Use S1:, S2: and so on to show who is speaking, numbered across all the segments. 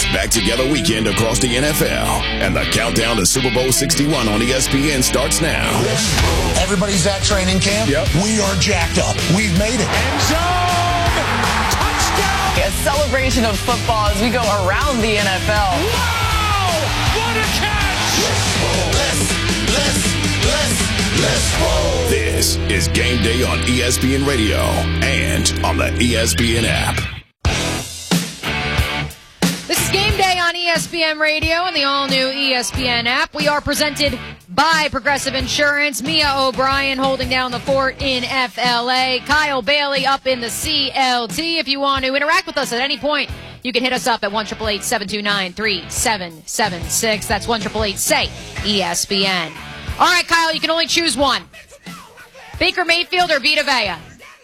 S1: It's back-together weekend across the NFL, and the countdown to Super Bowl 61 on ESPN starts now.
S2: Everybody's at training camp.
S1: Yep.
S2: We are jacked up. We've made it.
S3: End zone! Touchdown!
S4: A celebration of football as we go around the NFL.
S3: Wow! What a catch!
S2: Let's roll.
S1: This is Game Day on ESPN Radio and on the ESPN app.
S5: This is Game Day on ESPN Radio and the all-new ESPN app. We are presented by Progressive Insurance. Mia O'Brien holding down the fort in FLA. Kyle Bailey up in the CLT. If you want to interact with us at any point, you can hit us up at 1-888-729-3776. That's 1-888-SAY-ESPN. All right, Kyle, you can only choose one. Baker Mayfield or Vita Vea?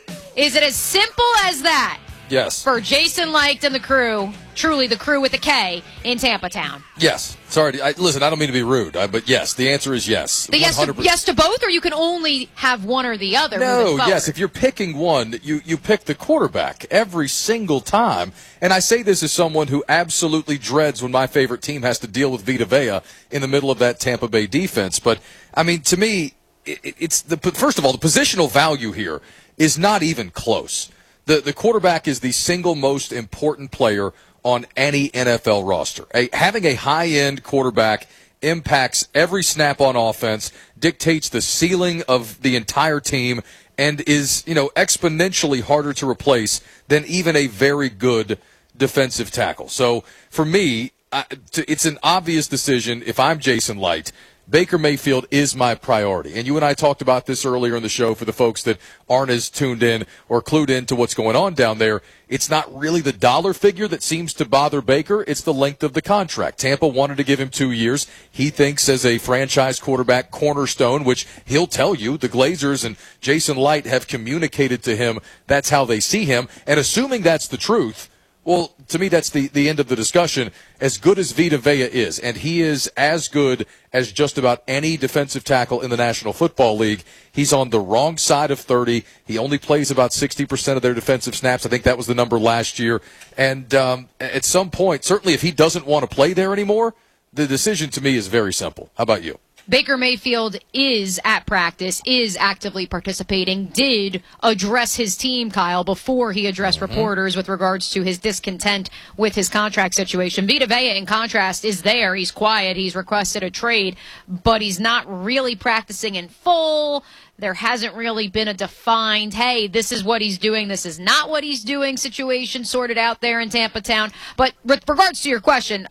S5: Is it as simple as that?
S6: Yes.
S5: For Jason Licht and the crew, truly the crew with the K, in Tampa Town?
S6: Yes. Sorry. Listen, I don't mean to be rude, but yes, the answer is yes.
S5: The yes to both, or you can only have one or the other?
S6: No, yes. If you're picking one, you pick the quarterback every single time. And I say this as someone who absolutely dreads when my favorite team has to deal with Vita Vea in the middle of that Tampa Bay defense. But, I mean, to me, first of all, the positional value here is not even close. The quarterback is the single most important player on any NFL roster. Having a high-end quarterback impacts every snap on offense, dictates the ceiling of the entire team, and is, exponentially harder to replace than even a very good defensive tackle. So for me, it's an obvious decision if I'm Jason Licht. Baker Mayfield is my priority. And you and I talked about this earlier in the show for the folks that aren't as tuned in or clued in to what's going on down there. It's not really the dollar figure that seems to bother Baker. It's the length of the contract. Tampa wanted to give him 2 years. He thinks as a franchise quarterback cornerstone, which he'll tell you, the Glazers and Jason Licht have communicated to him that's how they see him. And assuming that's the truth, well, to me, that's the end of the discussion. As good as Vita Vea is, and he is as good as just about any defensive tackle in the National Football League, he's on the wrong side of 30. He only plays about 60% of their defensive snaps. I think that was the number last year. And at some point, certainly if he doesn't want to play there anymore, the decision to me is very simple. How about you?
S5: Baker Mayfield is at practice, is actively participating, did address his team, Kyle, before he addressed reporters with regards to his discontent with his contract situation. Vita Vea, in contrast, is there. He's quiet. He's requested a trade, but he's not really practicing in full. There hasn't really been a defined, hey, this is what he's doing, this is not what he's doing situation sorted out there in Tampa Town. But with regards to your question,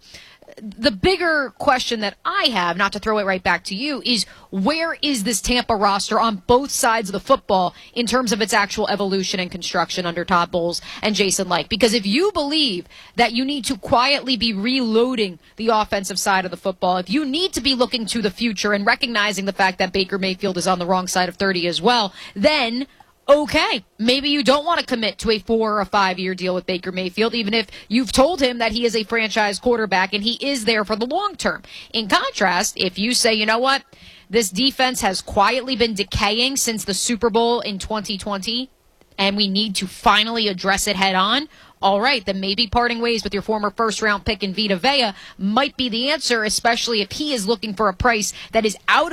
S5: the bigger question that I have, not to throw it right back to you, is where is this Tampa roster on both sides of the football in terms of its actual evolution and construction under Todd Bowles and Jason Licht? Because if you believe that you need to quietly be reloading the offensive side of the football, if you need to be looking to the future and recognizing the fact that Baker Mayfield is on the wrong side of 30 as well, then okay, maybe you don't want to commit to a 4 or a 5 year deal with Baker Mayfield, even if you've told him that he is a franchise quarterback and he is there for the long term. In contrast, if you say, you know what, this defense has quietly been decaying since the Super Bowl in 2020, and we need to finally address it head on, all right, then maybe parting ways with your former first-round pick in Vita Vea might be the answer, especially if he is looking for a price that is out